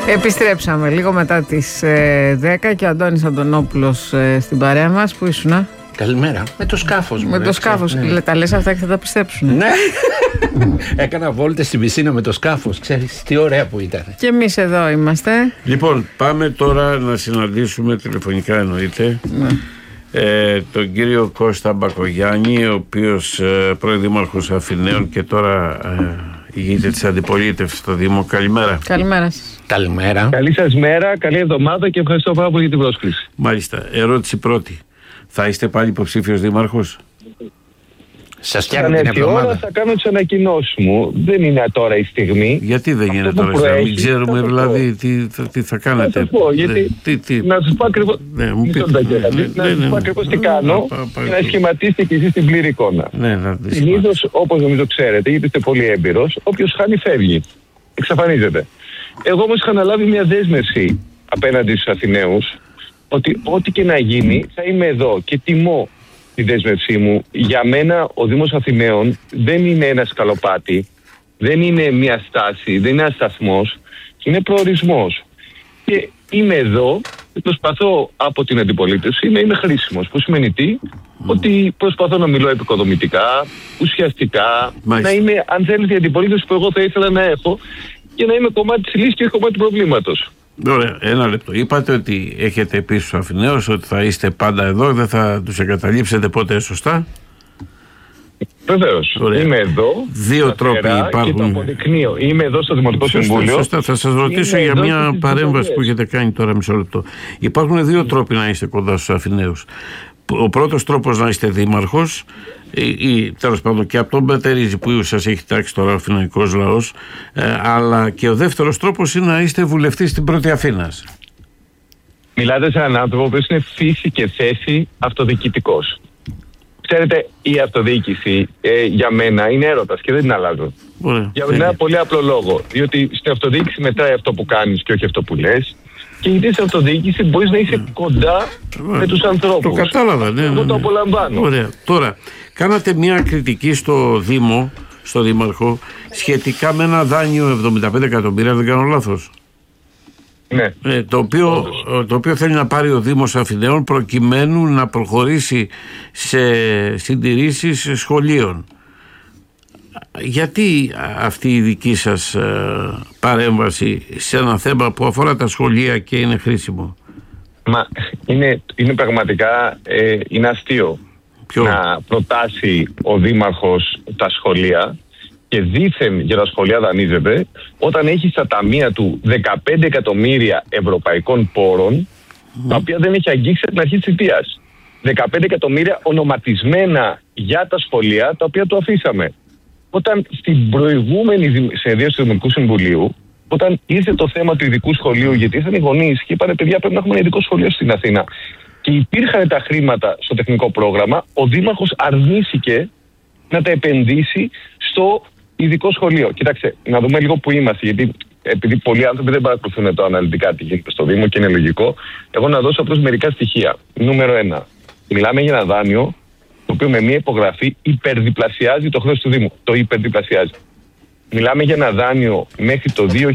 Επιστρέψαμε λίγο μετά τις 10 και ο Αντώνης Αντωνόπουλος στην παρέα μας. Πού ήσουνα? Καλημέρα. Με το σκάφος μου. Με το σκάφος. Ναι. Τα λες αυτά και θα τα πιστέψουν. Ναι. Έκανα βόλτες στην πισίνα με το σκάφος. Ξέρεις τι ωραία που ήταν. Και εμείς εδώ είμαστε. Λοιπόν, πάμε τώρα να συναντήσουμε τηλεφωνικά, εννοείται, τον κύριο Κώστα Μπακογιάννη, ο οποίος πρώην-δήμαρχος Αθηναίων και τώρα ηγείται της αντιπολίτευσης στο Δήμο. Καλημέρα. Καλημέρα σας. Καλημέρα. Καλή σας μέρα, καλή εβδομάδα και ευχαριστώ πάρα πολύ για την πρόσκληση. Μάλιστα. Ερώτηση πρώτη. Θα είστε πάλι υποψήφιος δήμαρχος? Σας φτιάχνω την εβδομάδα. Ώρα θα κάνω τις ανακοινώσεις μου. Δεν είναι τώρα η στιγμή. Γιατί δεν γίνεται τώρα η στιγμή? Μην ξέρουμε δηλαδή τι θα κάνετε. Θα σας πω, γιατί να σας πω ακριβώς τι κάνω και να σχηματίσετε και εσείς την πλήρη εικόνα. Συνήθως, όπως νομίζω ξέρετε, γιατί είστε πολύ έμπειρος, όποιος χάνει φεύγει. Εξαφανίζεται. Εγώ όμως είχα αναλάβει μια δέσμευση απέναντι στους Αθηναίους ότι ό,τι και να γίνει θα είμαι εδώ και τιμώ τη δέσμευσή μου. Για μένα ο Δήμος Αθηναίων δεν είναι ένα σκαλοπάτι, δεν είναι μια στάση, δεν είναι ένα σταθμός, είναι προορισμός. Και είμαι εδώ και προσπαθώ από την αντιπολίτευση να είμαι χρήσιμος. Που σημαίνει τι? Ότι προσπαθώ να μιλώ επικοδομητικά, ουσιαστικά, να είμαι, αν θέλετε, η αντιπολίτευση που εγώ θα ήθελα να έχω και να είμαι κομμάτι της λύσης και κομμάτι του προβλήματος. Ωραία, ένα λεπτό. Είπατε ότι έχετε πει στους Αθηναίους ότι θα είστε πάντα εδώ, δεν θα τους εγκαταλείψετε ποτέ, σωστά? Βεβαίως. Είμαι εδώ. Δύο τρόποι υπάρχουν. Και το αποδεικνύω. Είμαι εδώ στο Δημοτικό Συμβούλιο. Σωστά. Θα σας ρωτήσω για μια παρέμβαση που έχετε κάνει τώρα, μισό λεπτό. Υπάρχουν δύο τρόποι να είστε κοντά στους Αθηναίους. Ο πρώτος τρόπος να είστε δήμαρχος ή τέλος πάντων και από τον Μπετερίζη που σας έχει τάξει τώρα ο αθηναϊκός λαός, αλλά και ο δεύτερος τρόπος είναι να είστε βουλευτής στην Πρώτη Αθήνας. Μιλάτε σε έναν άνθρωπο που είναι φύση και θέση αυτοδιοικητικός. Ξέρετε, η αυτοδιοίκηση για μένα είναι έρωτας και δεν την αλλάζω. Για ένα πολύ απλό λόγο. Διότι στην αυτοδιοίκηση μετράει αυτό που κάνεις και όχι αυτό που λες. Και γιατί στην αυτοδιοίκηση μπορείς να είσαι κοντά με τους ανθρώπους. Το κατάλαβα, ναι. Εγώ το απολαμβάνω. Ωραία. Τώρα, κάνατε μια κριτική στο Δήμο, στο Δήμαρχο, σχετικά με ένα δάνειο 75 εκατομμύρια, δεν κάνω λάθος. Ναι. Το οποίο θέλει να πάρει ο Δήμος Αθηναίων προκειμένου να προχωρήσει σε συντηρήσεις σχολείων. Γιατί αυτή η δική σας παρέμβαση σε ένα θέμα που αφορά τα σχολεία και είναι χρήσιμο? Μα είναι πραγματικά είναι αστείο να προτάσει ο Δήμαρχος τα σχολεία και δήθεν για τα σχολεία δανείζεται όταν έχει στα ταμεία του 15 εκατομμύρια ευρωπαϊκών πόρων τα οποία δεν έχει αγγίξει από την αρχή της θητείας. 15 εκατομμύρια ονοματισμένα για τα σχολεία τα οποία του αφήσαμε. Όταν στην προηγούμενη συνεδρίαση του Δημοτικού Συμβουλίου, όταν ήρθε το θέμα του ειδικού σχολείου, γιατί ήρθαν οι γονείς και είπανε: παιδιά, πρέπει να έχουμε ένα ειδικό σχολείο στην Αθήνα. Και υπήρχαν τα χρήματα στο τεχνικό πρόγραμμα, ο Δήμαρχος αρνήθηκε να τα επενδύσει στο ειδικό σχολείο. Κοιτάξτε, να δούμε λίγο που είμαστε, γιατί επειδή πολλοί άνθρωποι δεν παρακολουθούν το αναλυτικά τι γίνεται στο Δήμο και είναι λογικό, εγώ να δώσω απλώς μερικά στοιχεία. Νούμερο 1. Μιλάμε για ένα δάνειο το οποίο με μία υπογραφή υπερδιπλασιάζει το χρέος του Δήμου. Το υπερδιπλασιάζει. Μιλάμε για ένα δάνειο μέχρι το 2046,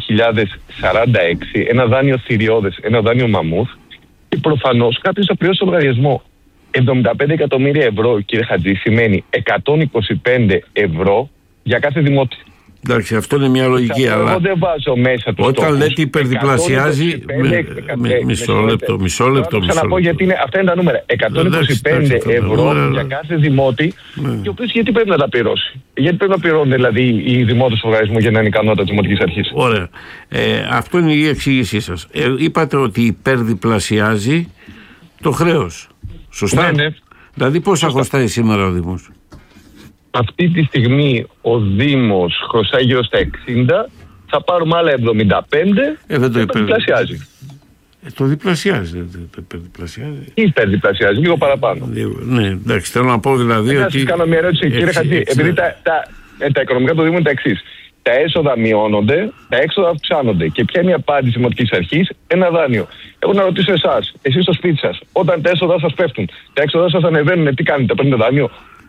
ένα δάνειο θηριώδες, ένα δάνειο μαμούθ και προφανώς κάποιος θα πληρώσει το λογαριασμό. 75 εκατομμύρια ευρώ, κύριε Χατζή, σημαίνει 125 ευρώ για κάθε δημότη. Εντάξει, αυτό είναι μια λογική, αλλά δεν βάζω μέσα τους όταν λέτε υπερδιπλασιάζει. Μισό λεπτό. Ξαναπώ γιατί αυτά είναι τα νούμερα. 125 ευρώ για κάθε δημότη, και ο οποίος γιατί πρέπει να τα πληρώσει? Γιατί πρέπει να πληρώνουν δηλαδή οι δημότες λογαριασμό για να είναι ικανότητα της Δημοτικής Αρχής? Ωραία. Αυτό είναι η εξήγησή σας. Είπατε ότι υπερδιπλασιάζει το χρέος. Σωστά. Ναι. Δηλαδή πόσα χρωστάει σήμερα ο Δήμος? Αυτή τη στιγμή ο Δήμος χρωστάει γύρω στα 60, θα πάρουμε άλλα 75, δεν το υπερδιπλασιάζει. Το διπλασιάζει, δεν το υπερδιπλασιάζει. Υπερδιπλασιάζει, λίγο παραπάνω. Ναι, εντάξει, θέλω να πω δηλαδή ότι... Να σας κάνω μια ερώτηση, κύριε Χατζή, επειδή τα οικονομικά του Δήμου είναι τα εξής. Τα έσοδα μειώνονται, τα έξοδα αυξάνονται. Και ποια είναι η απάντηση της Δημοτικής Αρχής? Ένα δάνειο. Εγώ να ρωτήσω εσάς, εσείς στο σπίτι σας, όταν τα έσοδα σας πέφτουν, τα έξοδα σας ανεβαίνουν, τι κάνετε? Παίρνετε δάνειο?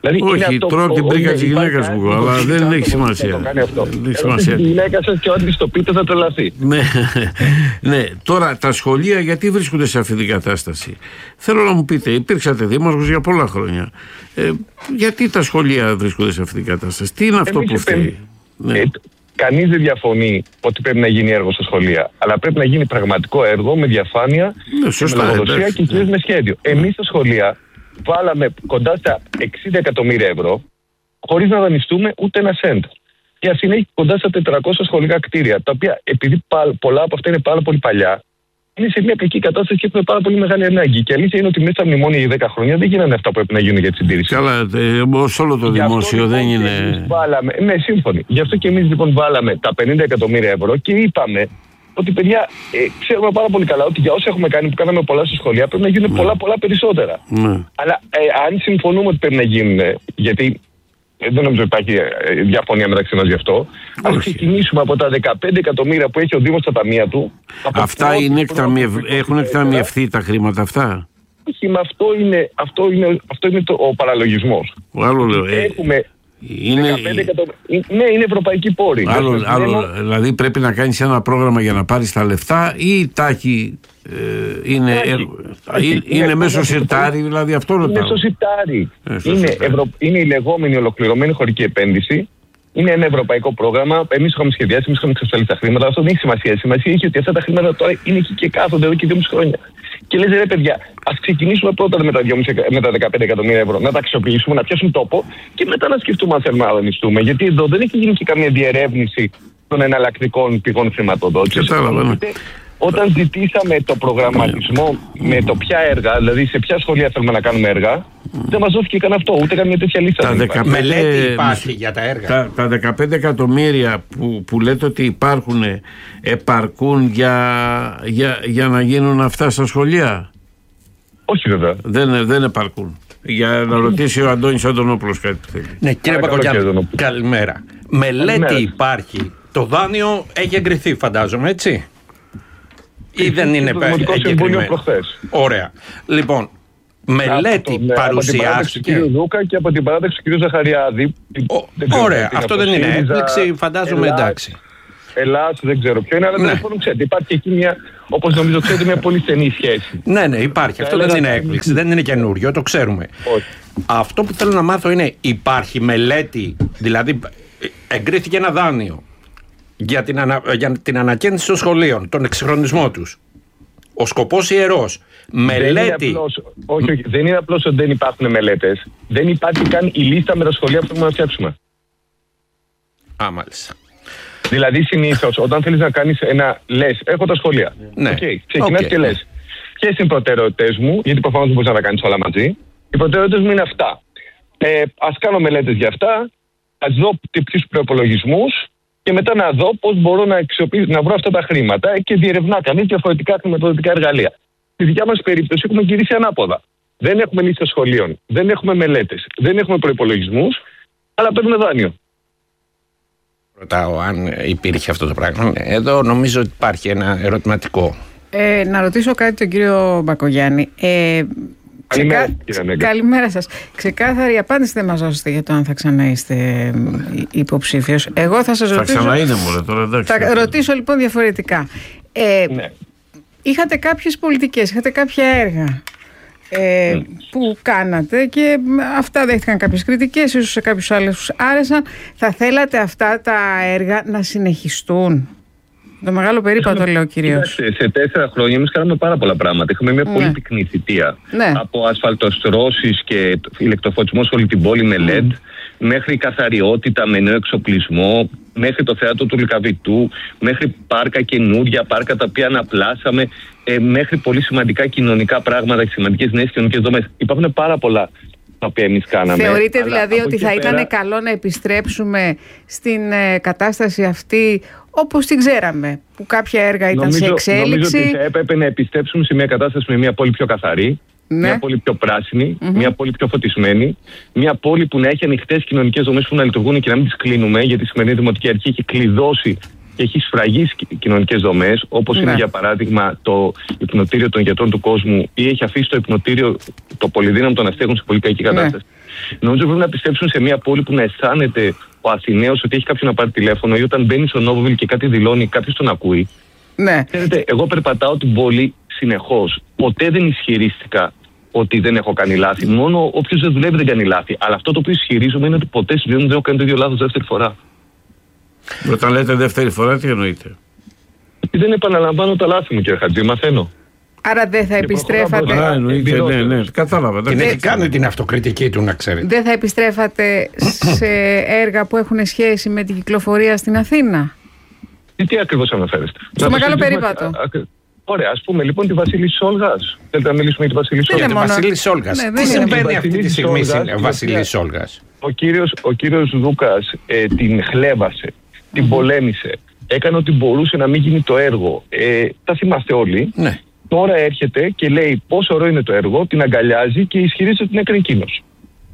Δηλαδή, όχι, τρώω την πρίκα της γυναίκας μου, αλλά δεν έχει σημασία. Η γυναίκα σας και ό,τι στο πείτε θα τρελαθεί. Ναι, τώρα τα σχολεία γιατί βρίσκονται σε αυτή την κατάσταση? Θέλω να μου πείτε, υπήρξατε δήμαρχος για πολλά χρόνια. Γιατί τα σχολεία βρίσκονται σε αυτή την κατάσταση? Τι είναι αυτό που φταίει? Κανείς δεν διαφωνεί ότι πρέπει να γίνει έργο στα σχολεία. Αλλά πρέπει να γίνει πραγματικό έργο με διαφάνεια, με λογοδοσία και κυρίως με σχέδιο. Εμείς στα σχολεία βάλαμε κοντά στα 60 εκατομμύρια ευρώ χωρίς να δανειστούμε ούτε ένα σέντ. Η Αθήνα έχει κοντά στα 400 σχολικά κτίρια, τα οποία επειδή πολλά από αυτά είναι πάρα πολύ παλιά, είναι σε μια κακή κατάσταση και έχουμε πάρα πολύ μεγάλη ανάγκη. Και η αλήθεια είναι ότι μέσα στα μνημόνια για 10 χρόνια δεν γίνανε αυτά που πρέπει να γίνουν για τη συντήρηση. Καλά, ως όλο το δημόσιο δεν είναι. Ναι, σύμφωνοι. Γι' αυτό και εμείς λοιπόν βάλαμε τα 50 εκατομμύρια ευρώ και είπαμε ότι παιδιά, ξέρουμε πάρα πολύ καλά ότι για όσα έχουμε κάνει, που κάναμε πολλά στα σχολεία, πρέπει να γίνουν πολλά περισσότερα. Αλλά αν συμφωνούμε ότι πρέπει να γίνουν, γιατί δεν νομίζω υπάρχει διαφωνία μεταξύ μας γι' αυτό, ας ξεκινήσουμε από τα 15 εκατομμύρια που έχει ο Δήμος στα ταμεία του. Αυτά έχουν εκταμιευθεί τα χρήματα αυτά? Όχι, αυτό είναι ο παραλογισμός. Άλλο λέω. Είναι 15 ναι, είναι ευρωπαϊκή πόρη. Δηλαδή πρέπει να κάνεις ένα πρόγραμμα για να πάρεις τα λεφτά ή τάχει είναι μέσω σιρτάρι, δηλαδή αυτό ρωτάω. Είναι μέσω σιρτάρι. Είναι η λεγόμενη ολοκληρωμένη χωρική επένδυση. Είναι ένα ευρωπαϊκό πρόγραμμα. Εμείς είχαμε σχεδιάσει, εμείς είχαμε εξασφαλίσει τα χρήματα. Αυτό δεν έχει σημασία. Σημασία έχει ότι αυτά τα χρήματα τώρα είναι εκεί και κάθονται εδώ και 2,5 χρόνια. Και λες ρε παιδιά, ας ξεκινήσουμε πρώτα με τα 15 εκατομμύρια ευρώ, να τα αξιοποιήσουμε, να πιάσουν τόπο και μετά να σκεφτούμε αν θέλουμε να δανειστούμε. Γιατί εδώ δεν έχει γίνει και καμία διερεύνηση των εναλλακτικών πηγών χρηματοδότησης. Όταν ζητήσαμε το προγραμματισμό με το ποια έργα, δηλαδή σε ποια σχολεία θέλουμε να κάνουμε έργα, δεν μας δόθηκε καν αυτό, ούτε καμία τέτοια λίστα. Μελέτη υπάρχει για τα έργα. Τα 15 εκατομμύρια που λέτε ότι υπάρχουν επαρκούν για να γίνουν αυτά στα σχολεία? Όχι βέβαια. Δεν επαρκούν. Για να ρωτήσει ο Αντώνης Αντωνόπουλος κάτι που θέλει. Ναι, κύριε Μπακογιάννη, καλημέρα. Μελέτη υπάρχει. Το δάνειο έχει εγκριθεί, φαντάζομαι, έτσι? Ή δεν είναι εγκεκριμένο? Ωραία. Λοιπόν, μελέτη παρουσιάστηκε. Από την παράδοξη του κ. Δούκα και από την παράδοξη του κ. Ζαχαριάδη. Ωραία. Αυτό δεν είναι έκπληξη, φαντάζομαι, εντάξει. Ελλάς, δεν ξέρω ποιο είναι, αλλά δεν μπορούν, ξέρετε. Υπάρχει εκεί μια, όπως νομίζω ξέρετε, μια πολύ στενή σχέση. Ναι, υπάρχει. Αυτό δεν είναι έκπληξη, δεν είναι καινούριο, το ξέρουμε. Αυτό που θέλω να μάθω είναι, υπάρχει μελέτη, δηλαδή εγκρίθηκε ένα δάνειο για την ανακαίνιση των σχολείων, τον εξυγχρονισμό τους. Ο σκοπός ιερός. Μελέτη. Όχι, δεν είναι απλώς ότι δεν υπάρχουν μελέτες. Δεν υπάρχει καν η λίστα με τα σχολεία που θέλουμε να φτιάξουμε. Μάλιστα. Δηλαδή, συνήθως, όταν θέλεις να κάνεις λες, έχω τα σχολεία. Ναι. Ξεκινάς και λες, ποιες είναι οι προτεραιότητες μου, γιατί προφανώς δεν μπορείς να τα κάνεις όλα μαζί. Οι προτεραιότητες μου είναι αυτά. Ας κάνω μελέτες για αυτά, ας δω ποιους προϋπολογισμούς και μετά να δω πώς μπορώ να βρω αυτά τα χρήματα και διερευνά κανείς διαφορετικά χρηματοδοτικά εργαλεία. Στη δικιά μας περίπτωση έχουμε γυρίσει ανάποδα. Δεν έχουμε λίστα σχολείων, δεν έχουμε μελέτες, δεν έχουμε προϋπολογισμούς, αλλά παίρνουμε δάνειο. Ρωτάω αν υπήρχε αυτό το πράγμα. Εδώ νομίζω ότι υπάρχει ένα ερωτηματικό. Να ρωτήσω κάτι τον κύριο Μπακογιάννη. Καλημέρα σας. Ξεκάθαρη απάντηση δεν μας δώσετε για το αν θα ξανά είστε υποψήφιος. Εγώ θα σας ρωτήσω. Θα ξανά είναι μόνο τώρα, εντάξει. Θα ρωτήσω λοιπόν διαφορετικά. Ναι. Είχατε κάποιες πολιτικές, είχατε κάποια έργα που κάνατε και αυτά δέχτηκαν κάποιες κριτικές, ίσως σε κάποιους άλλους άρεσαν. Θα θέλατε αυτά τα έργα να συνεχιστούν? Το μεγάλο περίπατο λέω κυρίως. Σε 4 χρόνια εμείς κάναμε πάρα πολλά πράγματα. Είχαμε μια πολύ πυκνή θητεία. Από ασφαλτοστρώσεις και ηλεκτροφωτισμό σε όλη την πόλη με LED, μέχρι καθαριότητα με νέο εξοπλισμό, μέχρι το θέατρο του Λυκαβητού, μέχρι πάρκα καινούρια, πάρκα τα οποία αναπλάσαμε, μέχρι πολύ σημαντικά κοινωνικά πράγματα και σημαντικές νέες κοινωνικές δομές. Υπάρχουν πάρα πολλά τα οποία εμείς κάναμε. Θεωρείτε δηλαδή ότι θα ήταν καλό να επιστρέψουμε στην κατάσταση αυτή όπως την ξέραμε, που κάποια έργα ήταν σε εξέλιξη? Νομίζω ότι θα έπρεπε να επιστρέψουμε σε μια κατάσταση με μια πόλη πιο καθαρή, μια πόλη πιο πράσινη, μια πόλη πιο φωτισμένη, μια πόλη που να έχει ανοιχτές κοινωνικές δομές που να λειτουργούν και να μην τις κλείνουμε, γιατί η σημερινή Δημοτική Αρχή έχει κλειδώσει και έχει σφραγίσει κοινωνικές δομές, όπως είναι για παράδειγμα το υπνοτήριο των γιατρών του κόσμου, ή έχει αφήσει το υπνοτήριο το πολυδύναμο των αστέγων σε πολύ κακή κατάσταση. Νομίζω πρέπει να πιστέψουν σε μια πόλη που να αισθάνεται ο Αθηναίος ότι έχει κάποιον να πάρει τηλέφωνο, ή όταν μπαίνει στο Νόβοβιλ και κάτι δηλώνει, κάποιος τον ακούει. Ναι. Ξέρετε, εγώ περπατάω την πόλη συνεχώς. Ποτέ δεν ισχυρίστηκα ότι δεν έχω κάνει λάθη. Μόνο όποιος δεν δουλεύει δεν κάνει λάθη. Αλλά αυτό το οποίο ισχυρίζομαι είναι ότι ποτέ στη ζωή μου δεν έχω κάνει το ίδιο λάθος δεύτερη φορά. Όταν λέτε δεύτερη φορά, τι εννοείτε? Δεν επαναλαμβάνω τα λάθη μου, κύριε Χατζή, μαθαίνω. Άρα δεν θα επιστρέφατε. Ναι, κατάλαβα. Την έχει κάνει την αυτοκριτική του, να ξέρετε. Δεν θα επιστρέφατε σε έργα που έχουν σχέση με την κυκλοφορία στην Αθήνα? Τι ακριβώς αναφέρεστε? Στο Μεγάλο Περίπατο. Ωραία, ας πούμε λοιπόν τη Βασίλισσα Όλγας. Θέλετε να μιλήσουμε για τη Βασίλισσα Όλγας? Για τη Βασίλισσα Όλγας. Τι συμβαίνει αυτή τη στιγμή στην Βασίλισσα Όλγας? Ο κύριος Δούκας την χλέβασε, την πολέμησε, έκανε ό,τι μπορούσε να μην γίνει το έργο. Τα θυμάστε όλοι. Ναι. Τώρα έρχεται και λέει πόσο ωραίο είναι το έργο, την αγκαλιάζει και ισχυρίζεται ότι την έκανε εκείνος.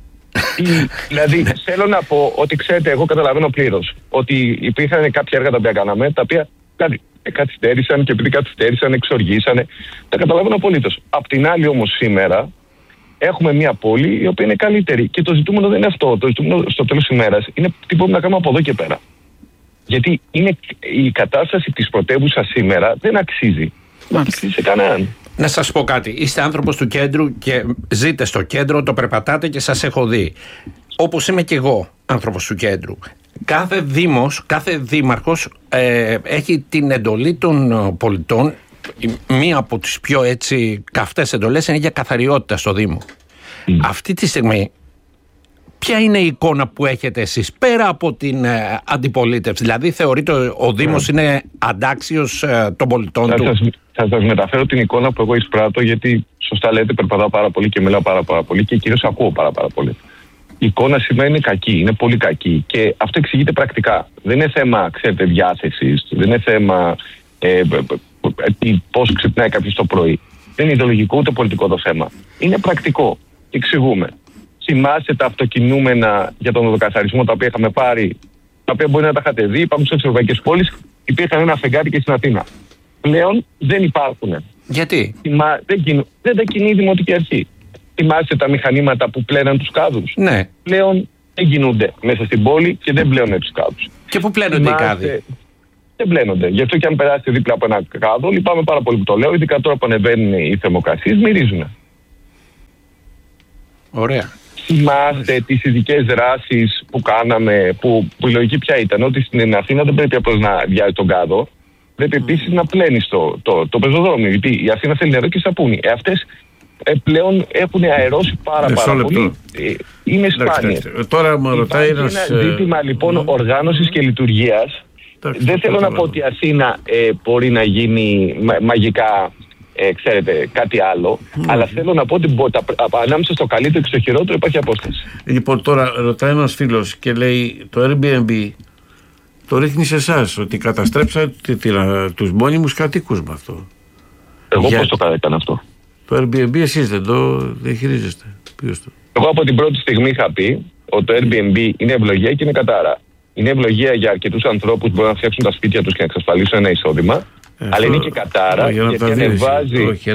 Δηλαδή, θέλω να πω ότι, ξέρετε, εγώ καταλαβαίνω πλήρως ότι υπήρχαν κάποια έργα τα οποία κάναμε, τα οποία καθυστέρησαν, και επειδή καθυστέρησαν, εξοργήσανε. Τα καταλαβαίνω απολύτως. Απ' την άλλη, όμως, σήμερα έχουμε μια πόλη η οποία είναι καλύτερη. Και το ζητούμενο δεν είναι αυτό. Το ζητούμενο στο τέλος της ημέρας είναι τι μπορούμε να κάνουμε από εδώ και πέρα. Γιατί η κατάσταση της πρωτεύουσας σήμερα δεν αξίζει. Δεν αξίζει σε κανέναν. Να σας πω κάτι. Είστε άνθρωπος του κέντρου και ζείτε στο κέντρο, το περπατάτε και σας έχω δει. Όπως είμαι και εγώ άνθρωπος του κέντρου. Κάθε δήμος, κάθε δήμαρχος έχει την εντολή των πολιτών. Μία από τις πιο έτσι καυτές εντολές είναι για καθαριότητα στο Δήμο. Αυτή τη στιγμή ποια είναι η εικόνα που έχετε εσείς πέρα από την αντιπολίτευση? Δηλαδή θεωρείτε ο Δήμος είναι αντάξιος των πολιτών του? Θα σας μεταφέρω την εικόνα που εγώ εισπράττω, γιατί σωστά λέτε, περπατάω πάρα πολύ και μιλάω πάρα πολύ και κυρίως ακούω πάρα πολύ. Η εικόνα σήμερα είναι κακή, είναι πολύ κακή, και αυτό εξηγείται πρακτικά. Δεν είναι θέμα, ξέρετε, διάθεσης, δεν είναι θέμα πώς ξυπνάει κάποιος το πρωί. Δεν είναι ιδεολογικό ούτε πολιτικό το θέμα. Είναι πρακτικό. Εξηγούμε. Θυμάστε τα αυτοκινούμενα για τον οδοκαθαρισμό τα οποία είχαμε πάρει, τα οποία μπορεί να τα είχατε δει, υπάρχουν στις ευρωπαϊκές πόλεις, υπήρχαν ένα φεγγάρι και στην Αθήνα. Πλέον δεν υπάρχουν. Γιατί? Δεν τα κινεί η Δημοτική Αρχή. Θυμάστε τα μηχανήματα που πλέναν τους κάδους? Ναι. Πλέον δεν κινούνται μέσα στην πόλη και δεν πλένουν τους κάδους. Και πού πλένονται οι κάδοι? Δεν πλένονται. Γι' αυτό και αν περάσετε δίπλα από ένα κάδο, λυπάμαι πάρα πολύ που το λέω, ειδικά τώρα που ανεβαίνουν οι θερμοκρασίες, μυρίζουν. Ωραία. Θυμάστε τις ειδικές δράσεις που κάναμε, που η λογική πια ήταν ότι στην Αθήνα δεν πρέπει απλώς να διάζει τον κάδο, πρέπει επίσης να πλένει το πεζοδρόμιο. Γιατί η Αθήνα θέλει νερό και σαπούνι. Αυτές πλέον έχουν αερώσει πάρα πολύ. Είναι σπάνιες. Τώρα μου ρωτάει ένα ζήτημα λοιπόν οργάνωσης και λειτουργίας. Δεν θέλω να πω ότι η Αθήνα μπορεί να γίνει μαγικά, ξέρετε, κάτι άλλο, αλλά θέλω να πω ότι ανάμεσα στο καλύτερο και στο χειρότερο υπάρχει απόσταση. Λοιπόν, τώρα ρωτάει ένας φίλος και λέει το Airbnb το ρίχνει σε εσάς, ότι καταστρέψατε τους μόνιμους κατοίκους με αυτό. Εγώ πώς το έκανα αυτό? Το Airbnb εσείς δεν το διαχειρίζεστε? Εγώ από την πρώτη στιγμή είχα πει ότι το Airbnb είναι ευλογία και είναι κατάρα. Είναι ευλογία για αρκετούς ανθρώπους που μπορούν να φτιάξουν τα σπίτια τους και να εξασφαλίσουν ένα εισόδημα. Αλλά είναι και κατάρα, γιατί ανεβάζει. Όχι,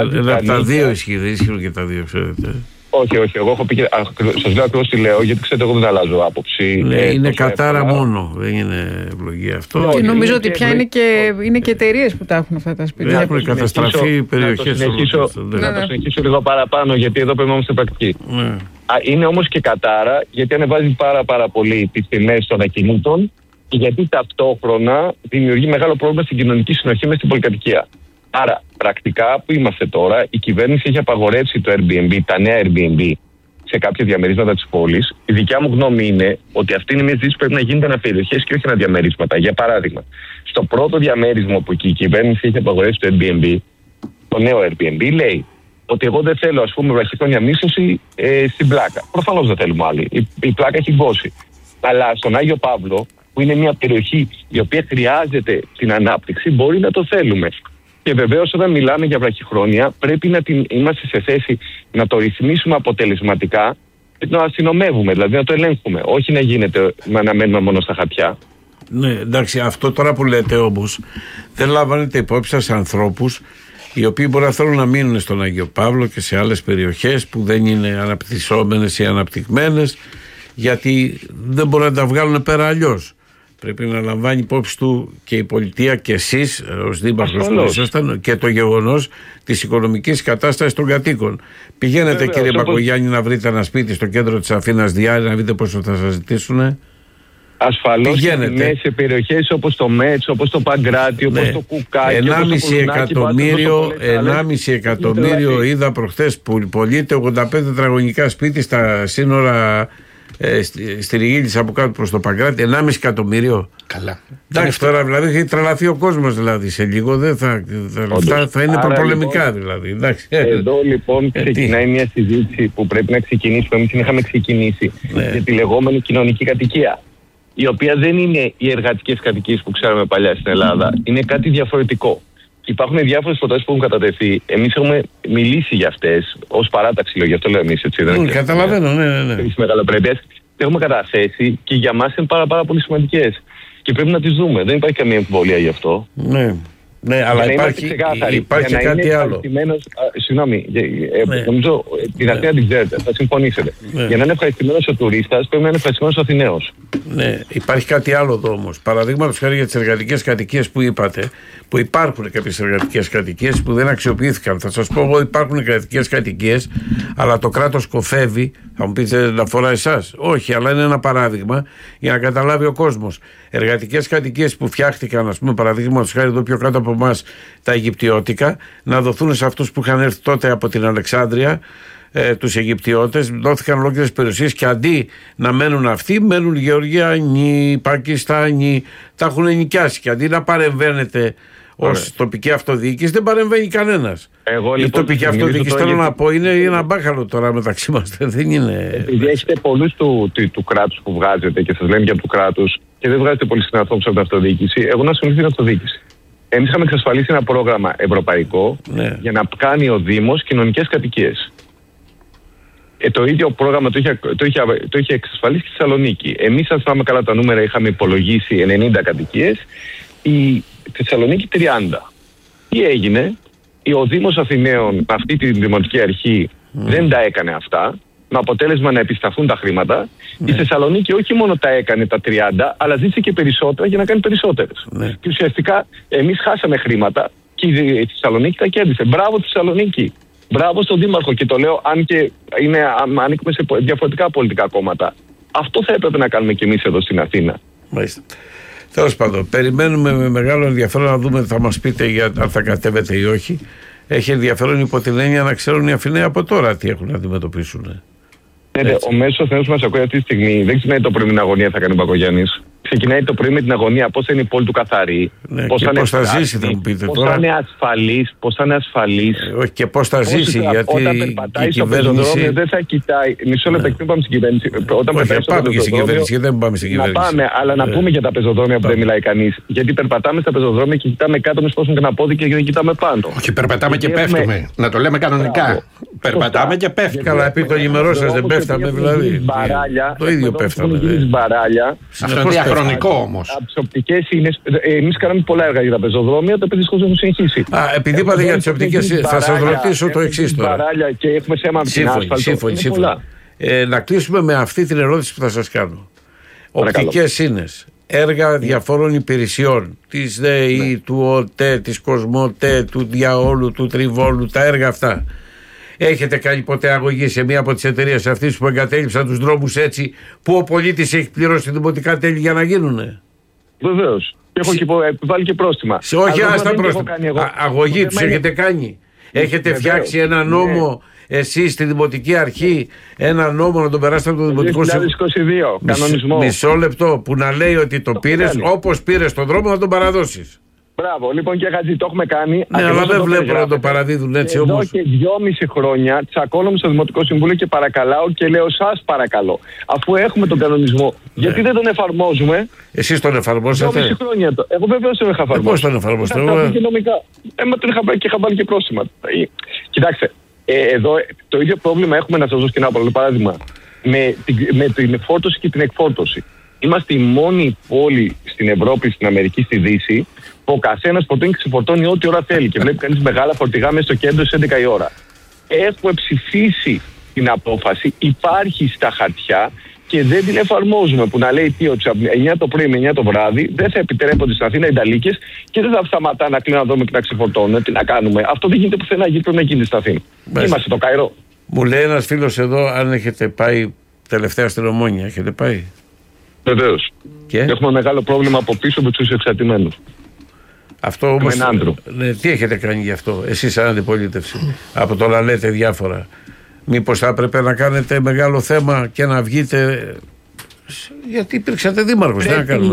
τα δύο ισχύει, δεν ισχύουν και τα δύο, ξέρετε. Όχι, εγώ έχω πει και. Σας λέω ακριβώς τι λέω, γιατί ξέρετε, εγώ δεν αλλάζω άποψη. Είναι κατάρα μόνο, δεν είναι ευλογία αυτό. Και νομίζω ότι πια είναι και εταιρείες που τα έχουν αυτά τα σπίτια. Έχουν καταστραφεί περιοχές. Να το συνεχίσω λίγο παραπάνω, γιατί εδώ πρέπει να είμαστε πρακτικοί. Είναι όμως και κατάρα, γιατί ανεβάζει πάρα πολύ τις τιμές των ακινήτων, και γιατί ταυτόχρονα δημιουργεί μεγάλο πρόβλημα στην κοινωνική συνοχή μες στην πολυκατοικία. Άρα, πρακτικά που είμαστε τώρα, η κυβέρνηση έχει απαγορεύσει το Airbnb, τα νέα Airbnb, σε κάποια διαμερίσματα της πόλης. Η δικιά μου γνώμη είναι ότι αυτή είναι μια ζήτηση που πρέπει να γίνεται αναπεριοχές και όχι αναδιαμερίσματα. Για παράδειγμα, στο πρώτο διαμέρισμα που η κυβέρνηση έχει απαγορεύσει το Airbnb, το νέο Airbnb λέει ότι εγώ δεν θέλω, ας πούμε, βραχυχρόνια μίσθωση στην Πλάκα. Προφανώς δεν θέλουμε άλλη. Η Πλάκα έχει γκώσει. Αλλά στον Άγιο Παύλο, που είναι μια περιοχή η οποία χρειάζεται την ανάπτυξη, μπορεί να το θέλουμε. Και βεβαίως όταν μιλάμε για βραχυχρόνια, πρέπει να είμαστε σε θέση να το ρυθμίσουμε αποτελεσματικά και να αστυνομεύουμε, δηλαδή να το ελέγχουμε. Όχι να μένουμε μόνο στα χαρτιά. Ναι, εντάξει, αυτό τώρα που λέτε όμως δεν λαμβάνετε υπόψη σας ανθρώπους οι οποίοι μπορεί να θέλουν να μείνουν στον Άγιο Παύλο και σε άλλες περιοχές που δεν είναι αναπτυσσόμενες ή αναπτυγμένες, γιατί δεν μπορούν να τα βγάλουν πέρα αλλιώς. Πρέπει να λαμβάνει υπόψη του και η πολιτεία και εσείς ως δήμαρχος που ήσασταν και το γεγονός της οικονομικής κατάστασης των κατοίκων. Πηγαίνετε, βέβαια, κύριε Μπακογιάννη, να βρείτε ένα σπίτι στο κέντρο της Αθήνας Διάρη, να δείτε πόσο θα σας ζητήσουνε. Ασφαλώς σε περιοχές όπως το Μέτς, όπως το Παγκράτη, όπως το Κουκάκι, 1,5 εκατομμύριο είδα προχθές που πωλείται 85 τετραγωνικά σπίτι στα σύνορα στη Ριγίλης από κάτω προς το Παγκράτη. 1,5 εκατομμύριο. Καλά. Εντάξει, τώρα δηλαδή έχει τρελαθεί ο κόσμος, δηλαδή σε λίγο δεν θα είναι προπολεμικά, λοιπόν, δηλαδή. Εντάξει. Εδώ λοιπόν ξεκινάει μια συζήτηση που πρέπει να ξεκινήσει, που εμείς είχαμε ξεκινήσει, για τη λεγόμενη κοινωνική κατοικία, η οποία δεν είναι οι εργατικές κατοικίες που ξέραμε παλιά στην Ελλάδα. Είναι κάτι διαφορετικό. Υπάρχουν διάφορες προτάσεις που έχουν κατατεθεί. Εμείς έχουμε μιλήσει για αυτές ως παράταξη, λέω, γι' αυτό λέω εμείς, έτσι. Καταλαβαίνω, ναι. Τις μεγαλοπρέπειες. Τις έχουμε καταθέσει και για μας είναι πάρα πολύ σημαντικές. Και πρέπει να τις δούμε. Δεν υπάρχει καμία αμφιβολία γι' αυτό. Ναι, αλλά υπάρχει κάτι άλλο. Συγγνώμη, νομίζω την Αθήνα την ξέρετε, θα συμφωνήσετε. Για να είναι ευχαριστημένος ο τουρίστας, πρέπει να είναι ευχαριστημένος ο Αθηναίος. Ναι, υπάρχει κάτι άλλο εδώ όμως. Παραδείγματος χάρη για τις εργατικές κατοικίες που είπατε, που υπάρχουν κάποιες εργατικές κατοικίες που δεν αξιοποιήθηκαν. Θα σας πω εγώ, υπάρχουν εργατικές κατοικίες, αλλά το κράτος κοφεύει. Θα μου πείτε, δεν αφορά εσάς? Όχι, αλλά είναι ένα παράδειγμα για να καταλάβει ο κόσμος. Εργατικές κατοικίες που φτιάχτηκαν, ας πούμε, παραδείγματος χάρη εδώ πιο κάτω από εμάς, τα Αιγυπτιώτικα, να δοθούν σε αυτούς που είχαν έρθει τότε από την Αλεξάνδρεια, τους Αιγυπτιώτες, δόθηκαν ολόκληρες περιουσίες και αντί να μένουν αυτοί, μένουν Γεωργιανοί, Πακιστάνοι, τα έχουν νοικιάσει. Και αντί να παρεμβαίνετε ως τοπική αυτοδιοίκηση, δεν παρεμβαίνει κανένας. Η τοπική αυτοδιοίκηση, θέλω να πω, είναι ένα μπάχαλο τώρα μεταξύ μας. Δεν είναι. Επειδή έχετε πολλούς του κράτους που βγάζετε και σας λένε για του κράτους και δεν βγάζετε πολλοί συνανθρώπους από την αυτοδιοίκηση, εγώ να ασχοληθώ με την αυτοδιοίκηση. Εμείς είχαμε εξασφαλίσει ένα πρόγραμμα ευρωπαϊκό για να κάνει ο Δήμος κοινωνικές κατοικίες. Το ίδιο πρόγραμμα το είχε εξασφαλίσει και στη Θεσσαλονίκη. Εμείς, αν θυμάμαι καλά τα νούμερα, είχαμε υπολογίσει 90 κατοικίες, η Θεσσαλονίκη 30. Τι έγινε? Ο Δήμος Αθηναίων με αυτή τη δημοτική αρχή δεν τα έκανε αυτά, με αποτέλεσμα να επισταθούν τα χρήματα. Η Θεσσαλονίκη όχι μόνο τα έκανε τα 30, αλλά ζήτησε και περισσότερα για να κάνει περισσότερες. Και ουσιαστικά εμείς χάσαμε χρήματα και η Θεσσαλονίκη τα κέρδισε. Μπράβο τη Θεσσαλονίκη. Μπράβο στον Δήμαρχο. Και το λέω, αν και ανήκουμε σε διαφορετικά πολιτικά κόμματα. Αυτό θα έπρεπε να κάνουμε κι εμείς εδώ στην Αθήνα. Μάλιστα. Τέλος πάντων, περιμένουμε με μεγάλο ενδιαφέρον να δούμε, θα μας πείτε αν θα κατέβετε ή όχι. Έχει ενδιαφέρον υπό την έννοια να ξέρουν οι Αθηναίοι από τώρα τι έχουν να αντιμετωπίσουν. Ο μέσος Αθηναίος που μας ακούει αυτή τη στιγμή δεν ξεκινάει το πρωί με την αγωνία, θα κάνει ο Μπακογιάννης. Ξεκινάει το πρωί με την αγωνία πώς θα είναι η πόλη του καθαρή, πώς θα ζήσει, θα μου πείτε τώρα. Πώς θα είναι ασφαλής. Όχι, και πώς θα ζήσει, γιατί όταν περπατάει στο πεζοδρόμιο δεν θα κοιτάει. Μισό λεπτό, πριν πάμε στην κυβέρνηση. Πάμε και στην κυβέρνηση, δεν πάμε στην κυβέρνηση. Να πάμε, αλλά να πούμε για τα πεζοδρόμια που δεν μιλάει κανείς. Γιατί περπατάμε στα πεζοδρόμια και κοιτάμε κάτω, μη σπάσουν και ένα πόδι και δεν κοιτάμε πάνω. Όχι, περπατάμε και πέφτουμε. Να το λέμε κανονικά. Περπατάμε και πέφτουμε. Καλά, επί το ημερό σας δεν πέφταμε, δηλαδή. Το ίδιο πέφταμε. Αυτό είναι διαχρονικό όμως. Από τις οπτικές είναι. Εμείς κάναμε πολλά έργα για τα πεζοδρόμια, τα οποία δυστυχώς έχουν συνεχίσει. Επειδή είπατε για τις οπτικές, θα σας ρωτήσω το εξής τώρα. Και έχουμε θέμα με την άσφαλτο. Σύμφωνα. Να κλείσουμε με αυτή την ερώτηση που θα σας κάνω. Οπτικές ίνες, έργα διαφόρων υπηρεσιών, της ΔΕΗ, του ΟΤΕ, της Κοσμοτέ, του Διαόλου, του Τριβόλου, τα έργα αυτά. Έχετε κάνει ποτέ αγωγή σε μία από τις εταιρείες αυτές που εγκατέλειψαν τους δρόμους έτσι, που ο πολίτης έχει πληρώσει δημοτικά τέλη για να γίνουνε? Βεβαίως. Έχω βάλει και πρόστιμα. Όχι, άστα πρόστιμα. Αγωγή τους έχετε κάνει? Έχετε φτιάξει ένα νόμο εσείς στη Δημοτική Αρχή, ένα νόμο να τον περάσετε από το Δημοτικό Συμβούλιο? 2022, κανονισμό. Μισό λεπτό, που να λέει ότι το πήρες, όπως πήρες τον δρόμο να τον παραδώσεις. Μπράβο, λοιπόν, και Χατζή, το έχουμε κάνει. Ναι, αλλά δεν βλέπω να το παραδίδουν έτσι όμως. Εδώ και 2,5 χρόνια τσακώνομαι στο Δημοτικό Συμβούλιο και παρακαλάω και λέω σας παρακαλώ. Αφού έχουμε τον κανονισμό, γιατί δεν τον εφαρμόζουμε? Εσείς τον εφαρμόσατε? 2,5 χρόνια. Εγώ βεβαίως τον είχα εφαρμόσει. Πώς τον εφαρμόσατε? Τον είχα βάλει και πρόστιμα. Κοιτάξτε, εδώ το ίδιο πρόβλημα έχουμε, να σας δώσω και ένα άλλο παράδειγμα. Με την φόρτωση και την εκφόρτωση. Είμαστε η μόνη πόλη στην Ευρώπη, στην Αμερική, στη Δύση, που ο καθένας φορτώνει και ξεφορτώνει ό,τι ώρα θέλει και βλέπει κανείς μεγάλα φορτηγά μέσα στο κέντρο στις 11 η ώρα. Έχουμε ψηφίσει την απόφαση, υπάρχει στα χαρτιά και δεν την εφαρμόζουμε. Που να λέει ότι από 9 το πρωί με 9 το βράδυ δεν θα επιτρέπονται στην Αθήνα ενταλίκες και δεν θα σταματά να κλείνουν δρόμοι και να ξεφορτώνουν. Τι να κάνουμε? Αυτό δεν γίνεται πουθενά, γιατί πρέπει να γίνει στην Αθήνα. Είμαστε το Καϊρό. Μου λέει ένας φίλος εδώ, αν έχετε πάει τελευταία στην Ομόνια, έχετε πάει? Βεβαίως. Έχουμε μεγάλο πρόβλημα από πίσω με τους εξαρτημένους. Αυτό όμως. Ναι, τι έχετε κάνει γι' αυτό, εσείς σαν αντιπολίτευση? Από το να λέτε διάφορα. Μήπως θα έπρεπε να κάνετε μεγάλο θέμα και να βγείτε? Γιατί υπήρξατε δήμαρχος.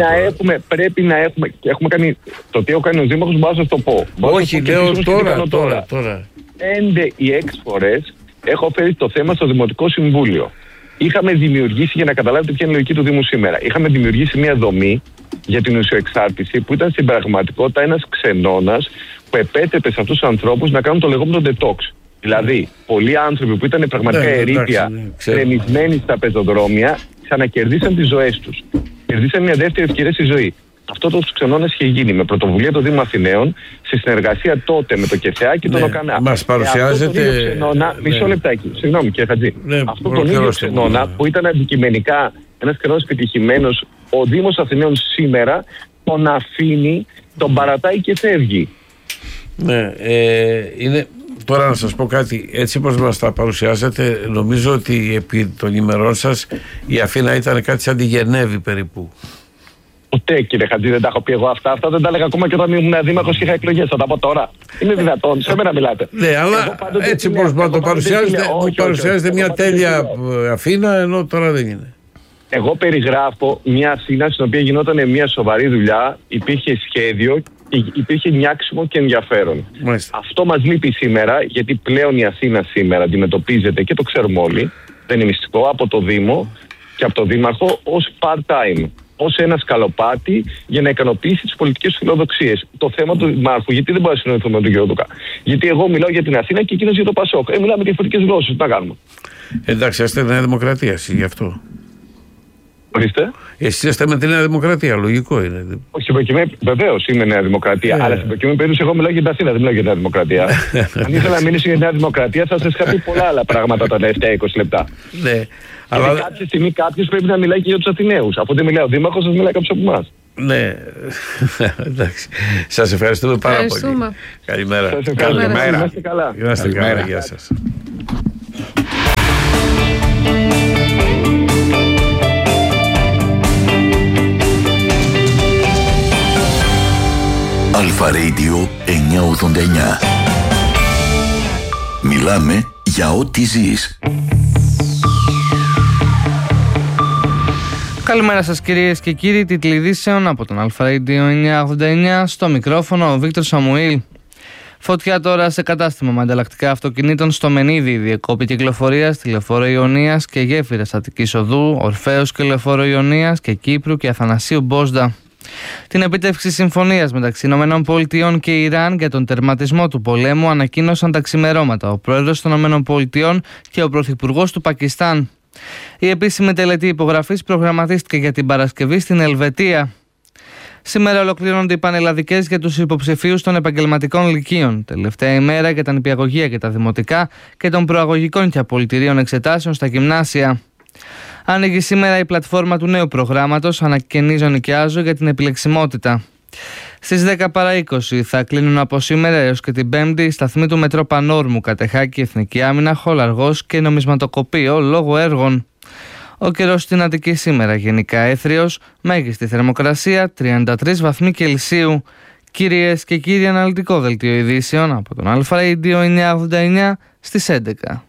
Πρέπει να έχουμε. Έχουμε κάνει. Το τι έχω κάνει ο δήμαρχος, μπορώ να σας το πω. Όχι, λέω τώρα. 5 ή 6 φορές έχω φέρει το θέμα στο Δημοτικό Συμβούλιο. Είχαμε δημιουργήσει, για να καταλάβετε ποια είναι η λογική του Δήμου σήμερα, είχαμε δημιουργήσει μια δομή για την ουσιοεξάρτηση που ήταν στην πραγματικότητα ένας ξενώνας που επέτρεπε σε αυτούς τους ανθρώπους να κάνουν το λεγόμενο detox. Δηλαδή, πολλοί άνθρωποι που ήταν πραγματικά ερείπια, κρεμισμένοι στα πεζοδρόμια, ξανακερδίσαν τις ζωές τους. Κερδίσαν μια δεύτερη ευκαιρία στη ζωή. Αυτό το ξενώνας είχε γίνει με πρωτοβουλία του Δήμου Αθηναίων, σε συνεργασία τότε με το ΚΕΘΕΑ και τον ΟΚΑΝΑ. Μας παρουσιάζεται. Μισό λεπτάκι, συγγνώμη κύριε Χατζή. Αυτό τον ίδιο ξενώνα που ήταν αντικειμενικά ένας ξενώνας επιτυχημένος, ο Δήμος Αθηναίων σήμερα τον αφήνει, τον παρατάει και φεύγει. Ναι, είναι. Τώρα να σας πω κάτι, έτσι όπως μας τα παρουσιάζετε, νομίζω ότι επί των ημερών σας η Αθήνα ήταν κάτι σαν τη Γενέβη περίπου. Ποτέ κύριε Χατζή δεν τα έχω πει εγώ αυτά. Αυτά δεν τα έλεγα ακόμα και όταν ήμουν δήμαρχος και είχα εκλογές. Θα τα πω τώρα. Είναι δυνατόν? Σε μένα μιλάτε. Ναι, αλλά έτσι όπως μας το παρουσιάζετε μια τέλεια Αθήνα, ενώ τώρα δεν είναι. Εγώ περιγράφω μια Αθήνα στην οποία γινόταν μια σοβαρή δουλειά, υπήρχε σχέδιο, υπήρχε νιάξιμο και ενδιαφέρον. Μάλιστα. Αυτό μας λείπει σήμερα, γιατί πλέον η Αθήνα σήμερα αντιμετωπίζεται, και το ξέρουμε όλοι, δεν είναι μυστικό, από το Δήμο και από το Δήμαρχο ως part-time, ως ένα σκαλοπάτι για να ικανοποιήσει τις πολιτικές φιλοδοξίες. Το θέμα του Δημάρχου, γιατί δεν μπορεί να συνοηθούμε με τον κύριο Δούκα? Γιατί εγώ μιλάω για την Αθήνα και εκείνος για το Πασόκ. Μιλάμε διαφορετικές γλώσσες. Τι να κάνουμε? Εντάξει, είστε Νέα Δημοκρατία, γι' αυτό. Ορίστε. Εσείς είστε με τη Νέα Δημοκρατία, λογικό είναι. Όχι, βεβαίως είμαι Νέα Δημοκρατία, αλλά στην προκειμένη περίπτωση εγώ μιλάω για την Αθήνα, δεν μιλάω για τη Νέα Δημοκρατία. Αν ήθελα να μιλήσω για τη Νέα Δημοκρατία, θα σας είχα πει πολλά άλλα πράγματα τα τελευταία 20 λεπτά. Ναι. Αλλά κάποια στιγμή κάποιος πρέπει να μιλάει και για τους Αθηναίους. Αφού δεν μιλάει ο Δήμαρχος, σας μιλάει κάποιος από εμάς. Ναι, εντάξει. Σας ευχαριστούμε πάρα πολύ. Καλημέρα. Καλημέρα. Είστε καλά. Είστε καλά. Γεια σας. Αλφα Radio 989. Μιλάμε για ό,τι ζεις. Καλημέρα σας κυρίες και κύριοι, τίτλοι ειδήσεων από τον Αλφα Radio 989, στο μικρόφωνο ο Βίκτορ Σαμουήλ. Φωτιά τώρα σε κατάστημα με ανταλλακτικά αυτοκινήτων στο Μενίδη, διεκόπη κυκλοφορία στη Λεωφόρο Ιωνίας και γέφυρας Αττικής Οδού, Ορφέως και Λεωφόρο Ιωνίας και Κύπρου και Αθανασίου Μπόσδα. Την επίτευξη συμφωνίας μεταξύ ΗΠΑ και Ιράν για τον τερματισμό του πολέμου ανακοίνωσαν τα ξημερώματα ο πρόεδρος των ΗΠΑ και ο πρωθυπουργός του Πακιστάν. Η επίσημη τελετή υπογραφής προγραμματίστηκε για την Παρασκευή στην Ελβετία. Σήμερα ολοκληρώνονται οι πανελλαδικές για τους υποψηφίους των επαγγελματικών λυκείων. Τελευταία ημέρα για τα νηπιαγωγεία και τα δημοτικά και των προαγωγικών και απολυτηρίων εξετάσεων στα γυμνάσια. Ανοίγει σήμερα η πλατφόρμα του νέου προγράμματος Ανακαινίζω Νοικιάζω για την επιλεξιμότητα. Στις 10 παρά 20 θα κλείνουν από σήμερα έως και την Πέμπτη οι σταθμοί του Μετρό Πανόρμου, Κατεχάκη, Εθνική Άμυνα, Χολαργός και Νομισματοκοπείο λόγω έργων. Ο καιρός στην Αττική σήμερα γενικά έθριος, μέγιστη θερμοκρασία 33 βαθμοί Κελσίου. Κυρίες και κύριοι, αναλυτικό δελτίο ειδήσεων από τον Αλφα Radio 989 στις 11.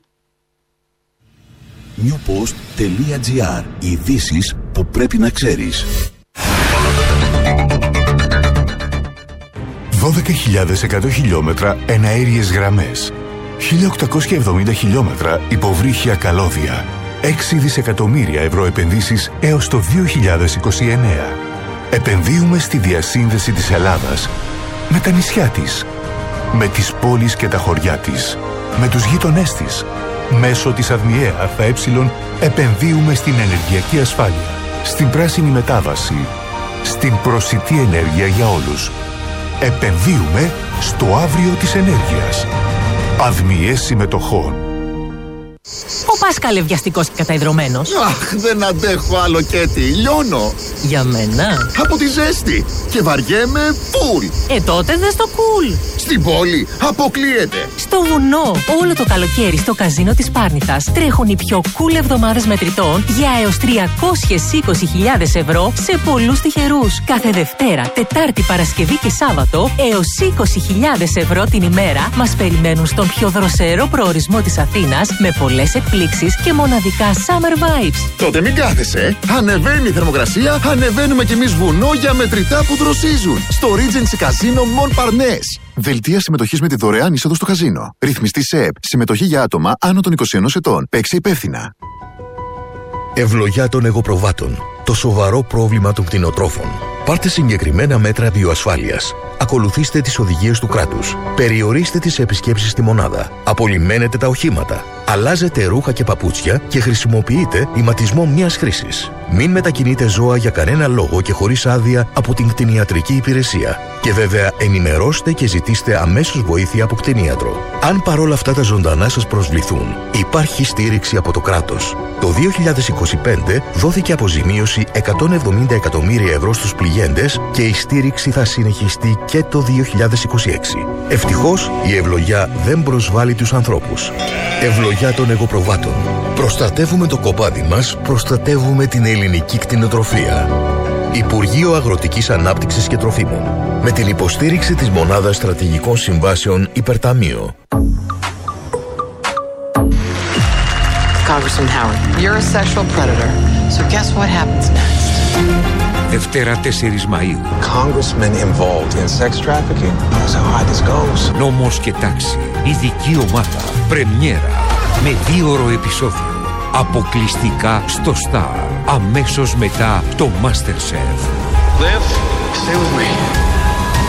newpost.gr. Ειδήσεις που πρέπει να ξέρεις. 12.100 χιλιόμετρα εναέριες γραμμές, 1.870 χιλιόμετρα υποβρύχια καλώδια, 6 δισεκατομμύρια ευρώ επενδύσεις έως το 2029. Επενδύουμε στη διασύνδεση της Ελλάδας με τα νησιά της, με τις πόλεις και τα χωριά της, με τους γείτονές της. Μέσω της ΑΔΜΙΕ ΑΕ επενδύουμε στην ενεργειακή ασφάλεια, στην πράσινη μετάβαση, στην προσιτή ενέργεια για όλους. Επενδύουμε στο αύριο της ενέργειας. Αδμιές συμμετοχών. Ο Πάσκαλε βιαστικός και καταϊδρωμένος. Αχ, δεν αντέχω άλλο Κέτι, λιώνω. Για μένα. Από τη ζέστη και βαριέμαι φουλ. Τότε δες το κουλ. Στην πόλη αποκλείεται. Στο βουνό, όλο το καλοκαίρι στο καζίνο της Πάρνηθας τρέχουν οι πιο cool εβδομάδες μετρητών για έως 320.000 ευρώ σε πολλούς τυχερούς. Κάθε Δευτέρα, Τετάρτη, Παρασκευή και Σάββατο έως 20.000 ευρώ την ημέρα μας περιμένουν στον πιο δροσερό προορισμό της Αθήνας με πολλές εκπλήξεις και μοναδικά summer vibes. Τότε μην κάθεσαι. Ανεβαίνει η θερμοκρασία, ανεβαίνουμε κι εμείς βουνό για μετρητά που δροσίζουν. Στο Regency Casino Montparnasse. Δελτία συμμετοχής με τη δωρεάν είσοδο στο καζίνο. Ρυθμιστή ΣΕΠ. Συμμετοχή για άτομα άνω των 21 ετών. Παίξε υπεύθυνα. Ευλογιά των εγωπροβάτων. Το σοβαρό πρόβλημα των κτηνοτρόφων. Πάρτε συγκεκριμένα μέτρα βιοασφάλειας. Ακολουθήστε τις οδηγίες του κράτους. Περιορίστε τις επισκέψεις στη μονάδα. Απολυμμένετε τα οχήματα. Αλλάζετε ρούχα και παπούτσια και χρησιμοποιείτε ηματισμό μιας χρήσης. Μην μετακινείτε ζώα για κανένα λόγο και χωρίς άδεια από την κτηνιατρική υπηρεσία. Και βέβαια ενημερώστε και ζητήστε αμέσως βοήθεια από κτηνίατρο. Αν παρόλα αυτά τα ζωντανά σας προσβληθούν, υπάρχει στήριξη από το κράτος. Το 2025 δόθηκε αποζημίωση 170 εκατομμύρια ευρώ στους πληγέντες και η στήριξη θα συνεχιστεί και το 2026. Ευτυχώς η ευλογιά δεν προσβάλλει τους ανθρώπους. Ευλογιά των εγωπροβάτων. Προστατεύουμε το κοπάδι μας, προστατεύουμε την ελληνική κτηνοτροφία. Υπουργείο Αγροτικής Ανάπτυξης και Τροφίμων. Με την υποστήριξη της Μονάδας Στρατηγικών Συμβάσεων Υπερταμείο. Congressman Howard, you're a sexual predator. So guess what happens next? Δευτέρα 4 Μαΐου. Congressmen involved in sex trafficking. That's how high this goes. Νόμος και τάξη. Ειδική ομάδα. Πρεμιέρα. Με 2ωρο επεισόδιο. Αποκλειστικά στο Star. Αμέσως μετά το MasterChef. Liv, stay with me.